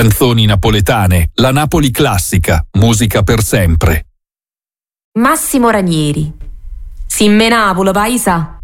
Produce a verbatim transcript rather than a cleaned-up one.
Canzoni napoletane, la Napoli classica, musica per sempre. Massimo Ranieri. Simme Napolo, paisa.